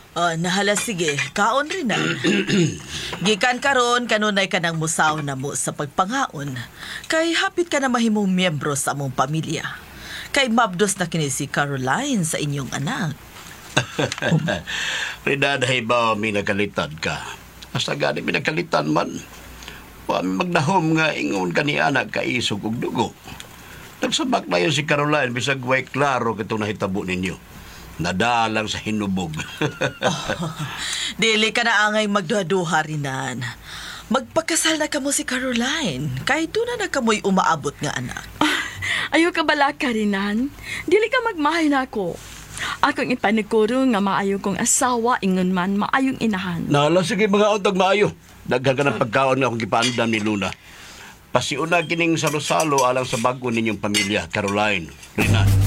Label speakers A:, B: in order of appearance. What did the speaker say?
A: Oh, nahala sige, kaon rin na. Gikan karon kanunay ka ng musaw na mo sa pagpangaon. Kay hapit ka na mahimong miyembro sa among pamilya. Kay mabdos na kini si Caroline sa inyong anak.
B: Rinadahay ba may nakalitan ka? Hasta gani may nakalitan man. Wa mi magnahom nga ingon ka ni anak ka isog og dugo. Nagsabak na yun si Caroline bisag way klaro kitong nahitabo ninyo. Nadalang sa hinubog.
A: Dili ka na angay magduha-duha rinan. Magpakasal na kamo si Caroline. Kay doon na kamoy umaabot nga anak.
C: Ayaw ka bala ka rinan. Dili ka magmahay na ako. Akong ipaniguro nga maayo kong asawa ingon man maayong inahan.
B: Nala, sige mga untog maayo. Daghan ka ng pagkaon nga akong gipaandam ni Luna. Pasiuna kining salo-salo alang sa bago ninyong pamilya, Caroline, Rinan.